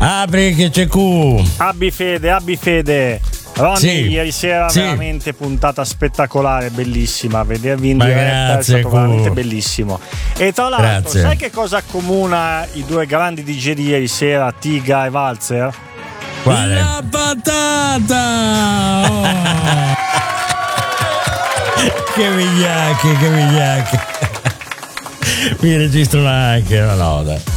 Apri che c'è Q. Abbi fede. Ronny, Sì, ieri sera sì. veramente puntata spettacolare, bellissima. Vedervi in Ma diretta grazie, è stato Q. veramente bellissimo. E tra l'altro, Grazie. sai che cosa accomuna i due grandi DJ di ieri sera, Tiga e Walzer? Quale? La patata! Oh. Che vigliacchi. Mi registrano anche, no dai.